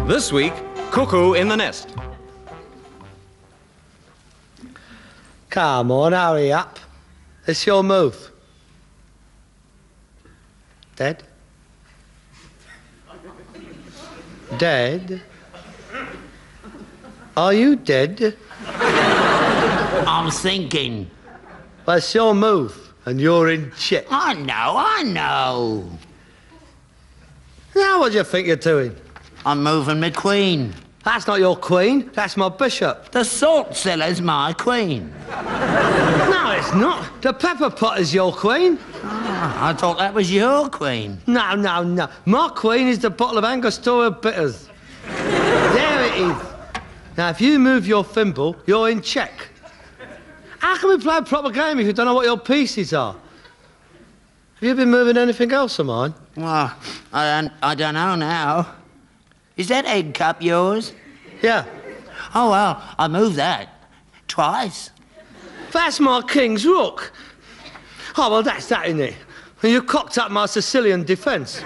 This week, Cuckoo in the Nest. Come on, hurry up. It's your move. Dead? Dead? Are you dead? I'm thinking. Well, it's your move, and you're in check. I know. Now what do you think you're doing? I'm moving my queen. That's not your queen, that's my bishop. The salt cellar's my queen. No, it's not. The pepper pot is your queen. I thought that was your queen. No. My queen is the bottle of Angostura bitters. There it is. Now, if you move your thimble, you're in check. How can we play a proper game if you don't know what your pieces are? Have you been moving anything else of mine? Well, I don't know now. Is that egg cup yours? Yeah. Oh, well, I moved that. Twice. That's my king's rook. Oh, well, that's that, isn't it? And you cocked up my Sicilian defence.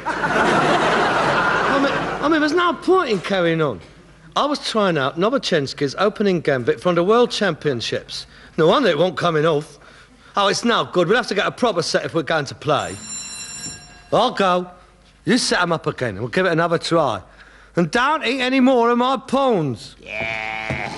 I mean, there's no point in carrying on. I was trying out Novochensky's opening gambit from the World Championships. No wonder it won't coming off. Oh, it's no good. We'll have to get a proper set if we're going to play. I'll go. You set 'em up again and we'll give it another try. And don't eat any more of my pawns. Yeah.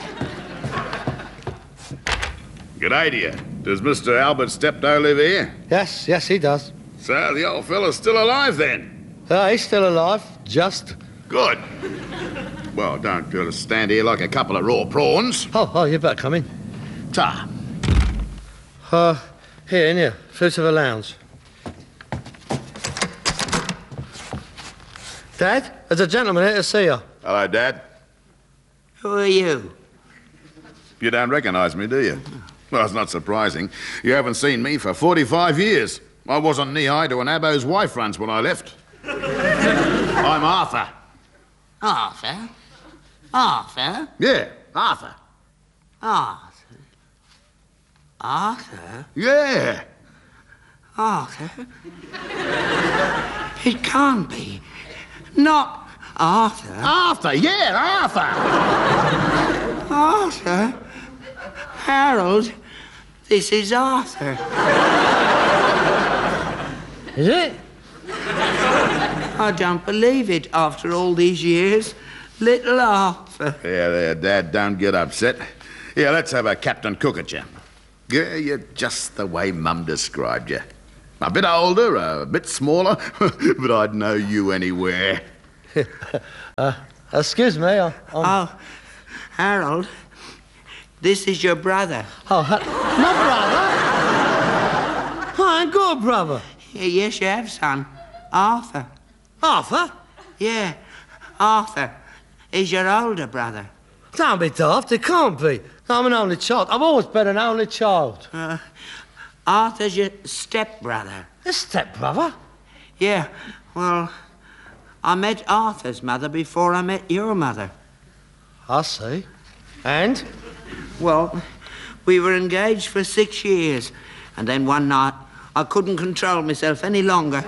G'day to you. Does Mr. Albert Steptoe live here? Yes, he does. So the old fella's still alive then? He's still alive, just. Good. Well, don't just stand here like a couple of raw prawns. Oh, you better come in. Ta. Here, in here. Fruit of a lounge. Dad, there's a gentleman here to see you. Hello, Dad. Who are you? You don't recognise me, do you? Well, it's not surprising. You haven't seen me for 45 years. I wasn't knee-high to an abo's wife once when I left. I'm Arthur. Arthur? Arthur? Yeah, Arthur. Arthur? Arthur? Yeah. Arthur? It can't be. Not Arthur. Arthur, yeah, Arthur. Arthur? Harold, this is Arthur. Is it? I don't believe it after all these years. Little Arthur. Yeah, there, Dad, don't get upset. Yeah, let's have a Captain Cook at you. Yeah, you're just the way Mum described you. A bit older, a bit smaller, but I'd know you anywhere. Excuse me, I'm... Oh, Harold, this is your brother. Oh, my brother? I ain't got a brother. Yes, you have, son. Arthur. Arthur? Yeah, Arthur. He's your older brother. Don't be daft, it can't be. I'm an only child. I've always been an only child. Arthur's your stepbrother. A stepbrother? Yeah, well, I met Arthur's mother before I met your mother. I see. And? Well, we were engaged for 6 years, and then one night I couldn't control myself any longer.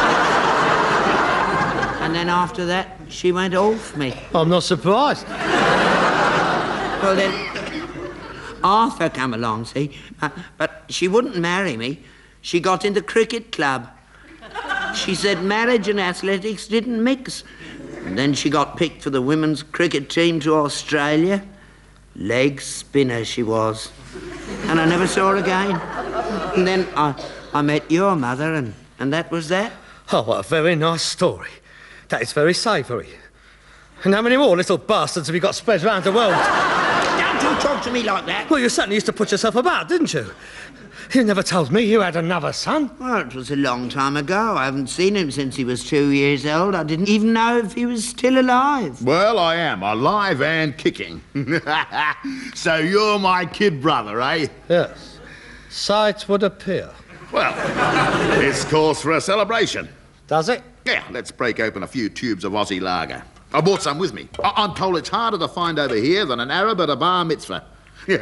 And then after that, she went off me. I'm not surprised. Well, then, Arthur came along, see? But she wouldn't marry me. She got in the cricket club. She said marriage and athletics didn't mix. And then she got picked for the women's cricket team to Australia. Leg spinner she was. And I never saw her again. And then I met your mother, and that was that. Oh, what a very nice story. That is very savoury. And how many more little bastards have you got spread around the world? Don't you talk to me like that. Well, you certainly used to put yourself about, didn't you? You never told me you had another son. Well, it was a long time ago. I haven't seen him since he was 2 years old. I didn't even know if he was still alive. Well, I am, alive and kicking. So you're my kid brother, eh? Yes. So it would appear. Well, this calls for a celebration. Does it? Yeah, let's break open a few tubes of Aussie lager. I brought some with me. I'm told it's harder to find over here than an Arab at a bar mitzvah. Do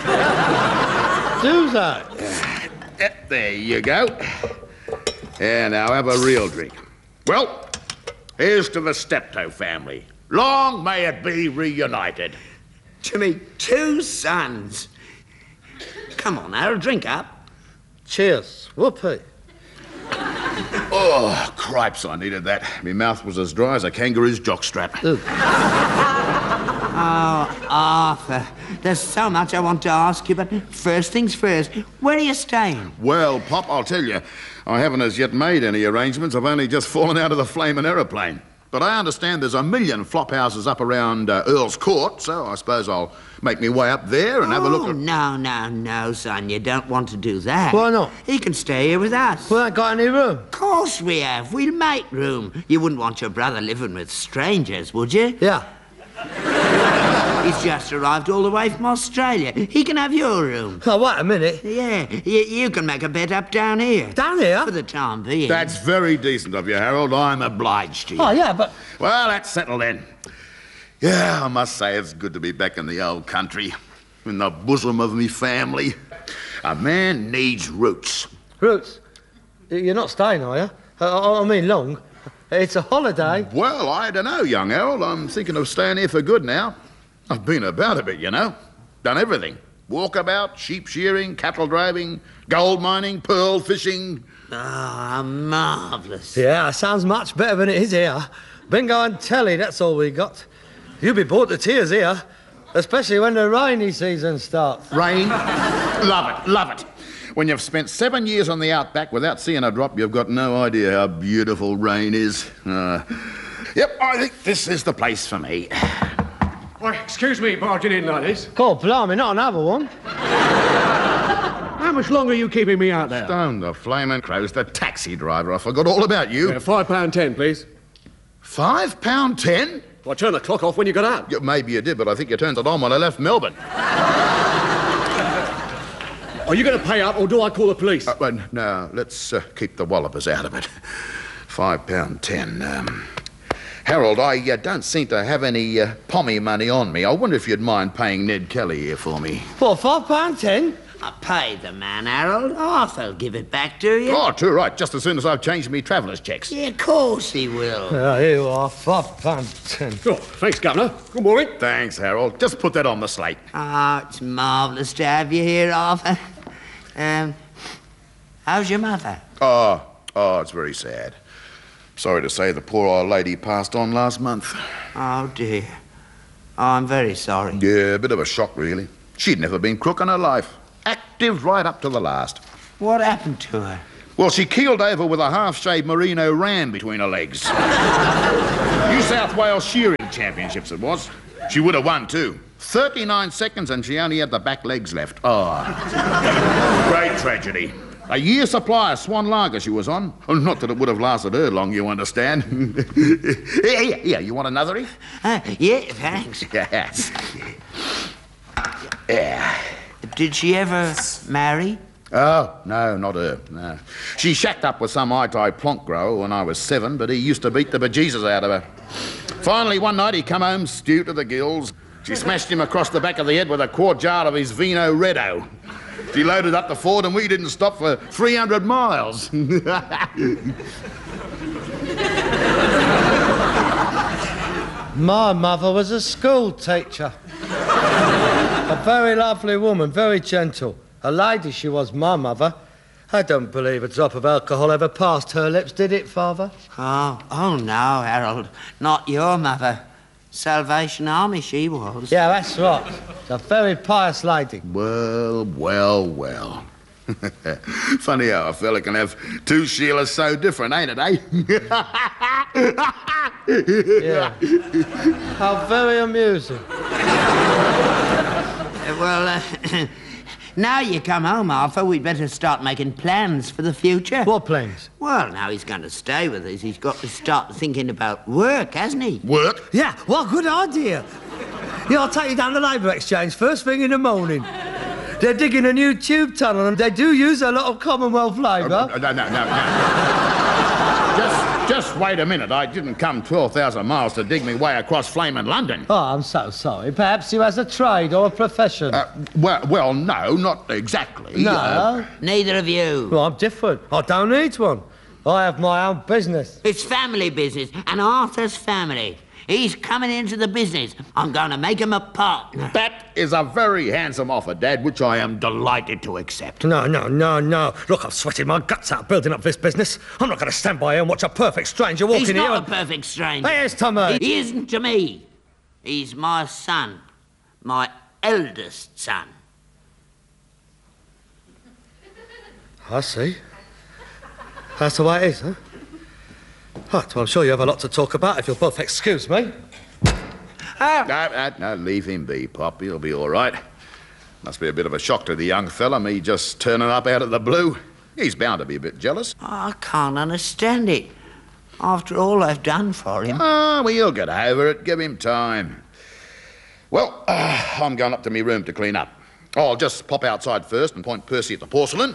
that. There you go. And now have a real drink. Well, here's to the Steptoe family. Long may it be reunited. To me, 2 sons. Come on, Harold, drink up. Cheers. Whoopee. Oh, cripes, I needed that. My mouth was as dry as a kangaroo's jockstrap. Oh, Arthur, there's so much I want to ask you, but first things first, where are you staying? Well, Pop, I'll tell you, I haven't as yet made any arrangements. I've only just fallen out of the flaming aeroplane. But I understand there's a million flop houses up around Earl's Court, so I suppose I'll make me way up there and have a look at... No, son, you don't want to do that. Why not? He can stay here with us. We ain't got any room. Of course we have. We'll make room. You wouldn't want your brother living with strangers, would you? Yeah. He's just arrived all the way from Australia. He can have your room. Oh, wait a minute. Yeah, you can make a bed up down here. Down here? For the time being. That's very decent of you, Harold. I'm obliged to you. Oh, yeah, but... Well, that's settled then. Yeah, I must say it's good to be back in the old country, in the bosom of me family. A man needs roots. Roots, you're not staying, are you? I mean, long. It's a holiday. Well, I don't know, young Harold. I'm thinking of staying here for good now. I've been about a bit, you know. Done everything. Walkabout, sheep shearing, cattle driving, gold mining, pearl fishing. Ah, marvellous. Yeah, sounds much better than it is here. Bingo and telly, that's all we got. You'll be bored to tears here, especially when the rainy season starts. Rain? Love it. When you've spent 7 years on the outback without seeing a drop, you've got no idea how beautiful rain is. Yep, I think this is the place for me. Why, excuse me barging in like this. God, blimey, not another one. How much longer are you keeping me out there? Stone the flaming crows, the taxi driver. I forgot all about you. Yeah, £5.10, please. £5.10? Well, I turned the clock off when you got out. Yeah, maybe you did, but I think you turned it on when I left Melbourne. Are you going to pay up, or do I call the police? Well, no, let's keep the wallopers out of it. £5.10. Harold, I don't seem to have any pommy money on me. I wonder if you'd mind paying Ned Kelly here for me. What, £5.10? I pay the man, Harold. Arthur'll give it back to you. Oh, too right. Just as soon as I've changed me travellers' checks. Yeah, of course he will. Here you are, £5.10. Oh, thanks, Governor. Good morning. Thanks, Harold. Just put that on the slate. Ah, it's marvellous to have you here, Arthur. How's your mother? Oh, it's very sad. Sorry to say the poor old lady passed on last month. Oh, dear. Oh, I'm very sorry. Yeah, a bit of a shock, really. She'd never been crook in her life. Active right up to the last. What happened to her? Well, she keeled over with a half-shaved merino ram between her legs. New South Wales Shearing Championships it was. She would have won, too. 39 seconds and she only had the back legs left. Oh, great tragedy. A year's supply of Swan Lager she was on. Oh, not that it would have lasted her long, you understand. Here, you want another? Yeah, thanks. Yes. Yeah. Did she ever marry? Oh, no, not her, no. She shacked up with some Itai plonk grower when I was 7, but he used to beat the bejesus out of her. Finally, one night he come home stewed to the gills. She smashed him across the back of the head with a quart jar of his Vino Reddo. She loaded up the Ford and we didn't stop for 300 miles. My mother was a school teacher. A very lovely woman, very gentle. A lady she was, my mother. I don't believe a drop of alcohol ever passed her lips, did it, Father? Oh no, Harold. Not your mother. Salvation Army she was. Yeah, that's right. She's a very pious lady. Well. Funny how a fella can have two Sheilas so different, ain't it, eh? Yeah. How very amusing. Well, now you come home, Arthur, we'd better start making plans for the future. What plans? Well, now he's going to stay with us. He's got to start thinking about work, hasn't he? Work? Yeah, what a good idea. Yeah, I'll take you down to Labour Exchange first thing in the morning. They're digging a new tube tunnel and they do use a lot of Commonwealth labour. No. Just wait a minute. I didn't come 12,000 miles to dig me way across flaming London. Oh, I'm so sorry. Perhaps you has a trade or a profession. Well, no, not exactly. No. Neither of you. Well, I'm different. I don't need one. I have my own business. It's family business, and Arthur's family. He's coming into the business. I'm going to make him a partner. That is a very handsome offer, Dad, which I am delighted to accept. No. Look, I've sweated my guts out building up this business. I'm not going to stand by here and watch a perfect stranger walk He's in here. not a perfect stranger. He is to me. He isn't to me. He's my son. My eldest son. I see. That's the way it is, huh? Right, well, I'm sure you have a lot to talk about if you'll both excuse me. No, leave him be, Pop. He'll be all right. Must be a bit of a shock to the young fella, me just turning up out of the blue. He's bound to be a bit jealous. I can't understand it. After all I've done for him. Well, he'll get over it. Give him time. Well, I'm going up to my room to clean up. I'll just pop outside first and point Percy at the porcelain.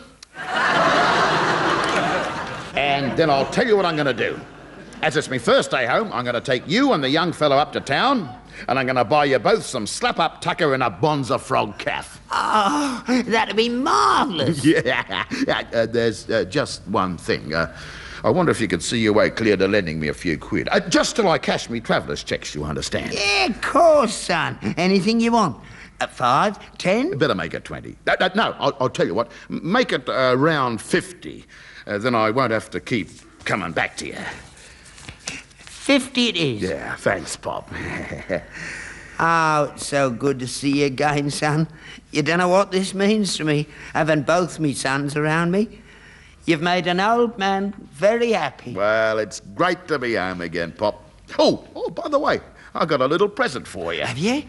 And then I'll tell you what I'm going to do. As it's my first day home, I'm going to take you and the young fellow up to town, and I'm going to buy you both some slap-up tucker and a bonza frog calf. Oh, that'd be marvellous. Yeah. There's just one thing. I wonder if you could see your way clear to lending me a few quid. Just till I cash me traveller's checks, you understand? Yeah, of course, son. Anything you want. 5, 10? Better make it 20. No, I'll tell you what. Make it around 50. Then I won't have to keep coming back to you. 50 it is. Yeah, thanks, Pop. Oh, it's so good to see you again, son. You don't know what this means to me, having both me sons around me. You've made an old man very happy. Well, it's great to be home again, Pop. Oh, by the way, I got a little present for you. Have you?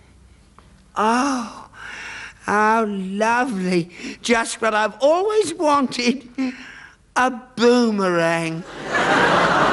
Oh, how lovely. Just what I've always wanted. A boomerang.